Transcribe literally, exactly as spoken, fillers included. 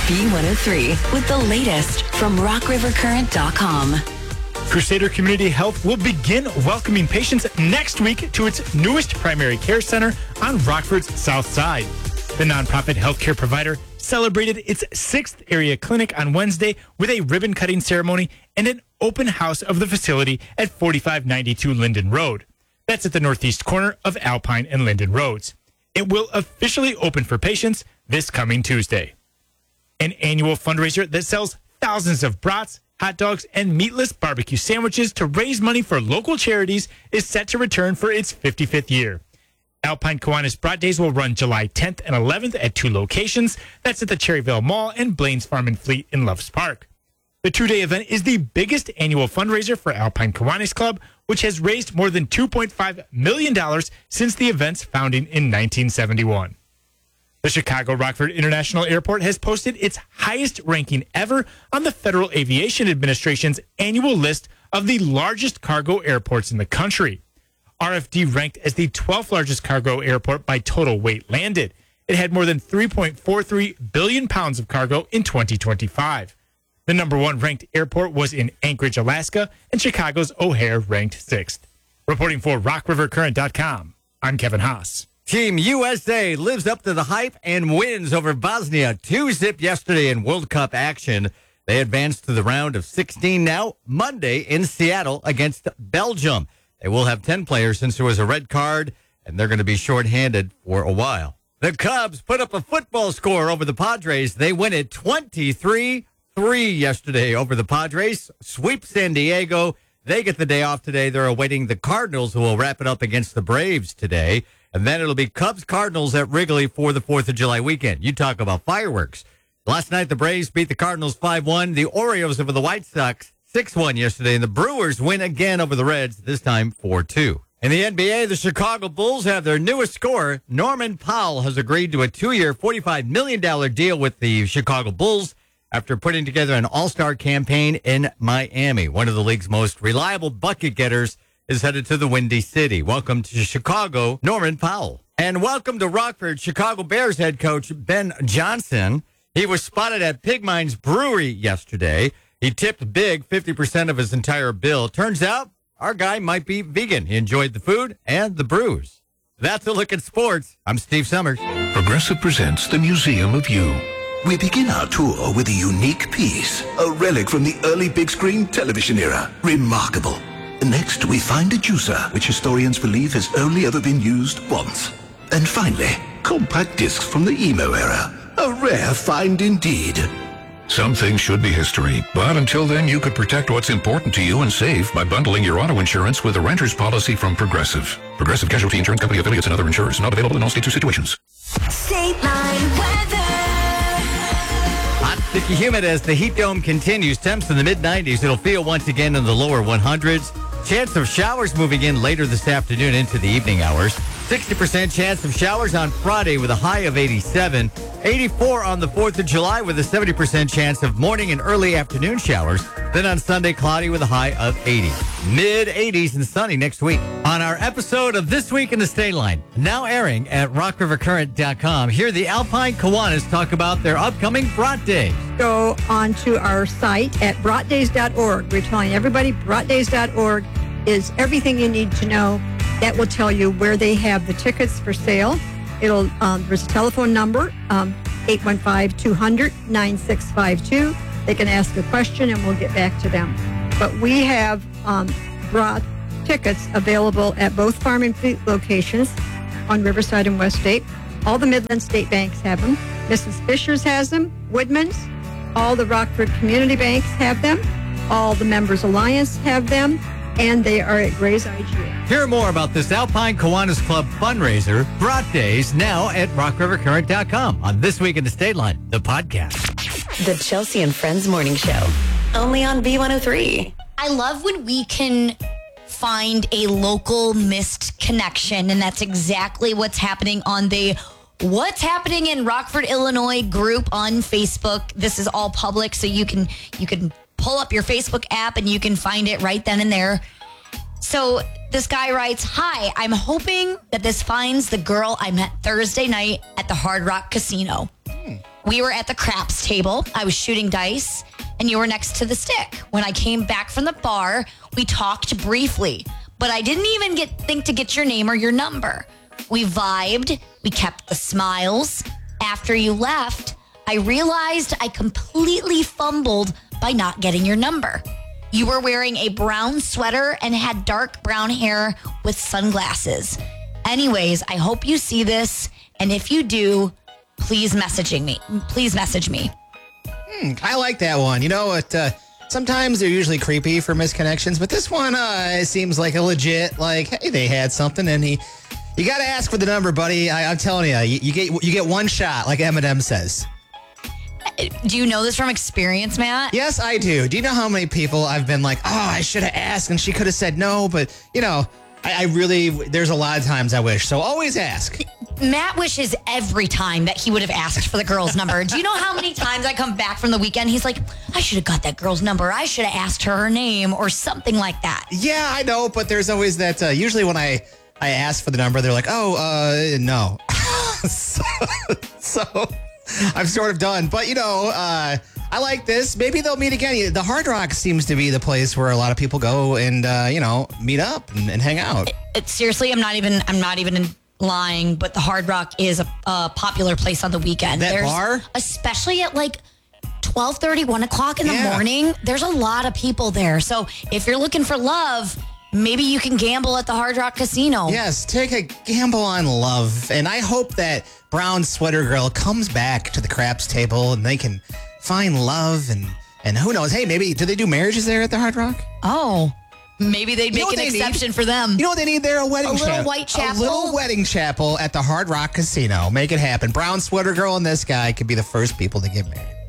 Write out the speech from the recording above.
B one oh three with the latest from rock river current dot com. Crusader Community Health will begin welcoming patients next week to its newest primary care center on Rockford's South Side. The nonprofit healthcare provider celebrated its sixth area clinic on Wednesday with a ribbon-cutting ceremony and an open house of the facility at forty-five ninety-two Linden Road. That's at the northeast corner of Alpine and Linden Roads. It will officially open for patients this coming Tuesday. An annual fundraiser that sells thousands of brats, hot dogs, and meatless barbecue sandwiches to raise money for local charities is set to return for its fifty-fifth year. Alpine Kiwanis Brat Days will run July tenth and eleventh at two locations. That's at the Cherryville Mall and Blaine's Farm and Fleet in Loves Park. The two-day event is the biggest annual fundraiser for Alpine Kiwanis Club, which has raised more than two point five million dollars since the event's founding in nineteen seventy-one. The Chicago Rockford International Airport has posted its highest ranking ever on the Federal Aviation Administration's annual list of the largest cargo airports in the country. R F D ranked as the twelfth largest cargo airport by total weight landed. It had more than three point four three billion pounds of cargo in twenty twenty-five. The number one ranked airport was in Anchorage, Alaska, and Chicago's O'Hare ranked sixth. Reporting for rock river current dot com, I'm Kevin Haas. Team U S A lives up to the hype and wins over Bosnia two zip yesterday in World Cup action. They advanced to the round of sixteen now, Monday in Seattle against Belgium. They will have ten players since there was a red card, and they're going to be shorthanded for a while. The Cubs put up a football score over the Padres. They win it twenty-three three yesterday over the Padres. Sweep San Diego. They get the day off today. They're awaiting the Cardinals, who will wrap it up against the Braves today. And then it'll be Cubs-Cardinals at Wrigley for the fourth of July weekend. You talk about fireworks. Last night, the Braves beat the Cardinals five one. The Orioles over the White Sox six one yesterday. And the Brewers win again over the Reds, this time four two. In the N B A, the Chicago Bulls have their newest scorer. Norman Powell has agreed to a two-year, forty-five million dollars deal with the Chicago Bulls after putting together an all-star campaign in Miami. One of the league's most reliable bucket getters is headed to the Windy City. Welcome to Chicago, Norman Powell. And welcome to Rockford, Chicago Bears head coach Ben Johnson. He was spotted at Pig Mines Brewery yesterday. He tipped big, fifty percent of his entire bill. Turns out our guy might be vegan. He enjoyed the food and the brews. That's a look at sports. I'm Steve Summers. Progressive presents the Museum of You. We begin our tour with a unique piece, a relic from the early big screen television era. Remarkable. Next, we find a juicer, which historians believe has only ever been used once. And finally, compact discs from the emo era. A rare find indeed. Some things should be history, but until then, you could protect what's important to you and save by bundling your auto insurance with a renter's policy from Progressive. Progressive Casualty Insurance Company affiliates and other insurers. Not available in all states or situations. State Line weather. Hot, sticky, humid as the heat dome continues. Temps in the mid nineties. It'll feel once again in the lower hundreds. Chance of showers moving in later this afternoon into the evening hours. sixty percent chance of showers on Friday with a high of eighty-seven. eighty-four on the fourth of July with a seventy percent chance of morning and early afternoon showers. Then on Sunday, cloudy with a high of eighty. mid eighties and sunny next week. On our episode of This Week in the State Line, now airing at rock river current dot com, hear the Alpine Kiwanis talk about their upcoming Brat Days. Go on to our site at brat days dot org. We're telling everybody brat days dot org is everything you need to know. That will tell you where they have the tickets for sale. It'll um, there's a telephone number, um, eight one five, two hundred, nine six five two. They can ask a question and we'll get back to them. But we have um, brought tickets available at both Farm and Fleet locations on Riverside and West State. All the Midland State Banks have them. Missus Fisher's has them. Woodman's. All the Rockford Community Banks have them. All the Members Alliance have them. And they are at Gray's I G A. Hear more about this Alpine Kiwanis Club fundraiser, Brat Days, now at rock river current dot com on This Week in the State Line, the podcast. The Chelsea and Friends Morning Show. Only on B one oh three. I love when we can find a local missed connection, and that's exactly what's happening on the What's Happening in Rockford, Illinois group on Facebook. This is all public, so you can you can pull up your Facebook app and you can find it right then and there. So this guy writes, "Hi, I'm hoping that this finds the girl I met Thursday night at the Hard Rock Casino. we were at the craps table. I was shooting dice, and you were next to the stick. When I came back from the bar, we talked briefly, but I didn't even get think to get your name or your number. We vibed. We kept the smiles. After you left, I realized I completely fumbled by not getting your number. You were wearing a brown sweater and had dark brown hair with sunglasses. Anyways, I hope you see this, and if you do, please messaging me. Please message me. Hmm, I like that one. You know what? Uh, sometimes they're usually creepy for misconnections, but this one uh, seems like a legit, like, hey, they had something, and he, you got to ask for the number, buddy. I, I'm telling you, you, you get you get one shot, like Eminem says. Do you know this from experience, Matt? Yes, I do. Do you know how many people I've been like, oh, I should have asked, and she could have said no, but, you know, I, I really, there's a lot of times I wish, so always ask. Matt wishes every time that he would have asked for the girl's number. Do you know how many times I come back from the weekend, he's like, I should have got that girl's number. I should have asked her her name or something like that. Yeah, I know, but there's always that, uh, usually when I, I ask for the number, they're like, oh, uh, no. so, so I'm sort of done. But, you know, uh, I like this. Maybe they'll meet again. The Hard Rock seems to be the place where a lot of people go and, uh, you know, meet up and, and hang out. It, it, seriously, I'm not even, I'm not even lying, but the Hard Rock is a, a popular place on the weekend. That There's, bar? Especially at like twelve thirty, one o'clock in Yeah. the morning. There's a lot of people there. So if you're looking for love, maybe you can gamble at the Hard Rock Casino. Yes, take a gamble on love. And I hope that brown sweater girl comes back to the craps table and they can find love and, and who knows? Hey, maybe, do they do marriages there at the Hard Rock? Oh, maybe they'd You know make what an they exception need? for them. You know what they need there? A wedding A little chapel. white chapel? A little wedding chapel at the Hard Rock Casino. Make it happen. Brown sweater girl and this guy could be the first people to get married.